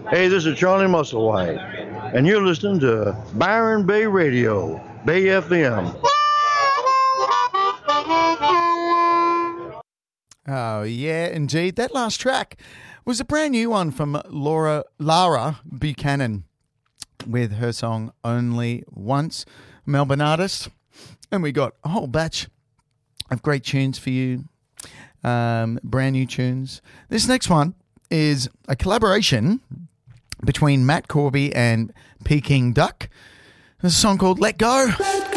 Hey, this is Charlie Musselwhite, and you're listening to Byron Bay Radio, Bay FM. Oh, yeah, indeed. That last track was a brand new one from Lara Buchanan with her song Only Once, Melbourne artist. And we got a whole batch of great tunes for you, brand new tunes. This next one is a collaboration between Matt Corby and Peking Duck. There's a song called Let Go. Let